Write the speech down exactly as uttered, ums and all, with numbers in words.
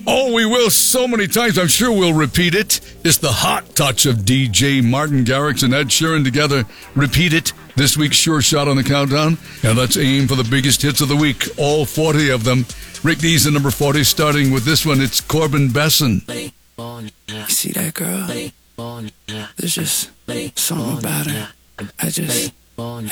Oh, we will so many times. I'm sure we'll repeat it. It's the hot touch of D J Martin Garrix and Ed Sheeran together. Repeat it. This week's Sure Shot on the countdown. And let's aim for the biggest hits of the week. All forty of them. Rick Dees at number forty, starting with this one. It's Corbin Besson. You see that girl? There's just something about her. I just, I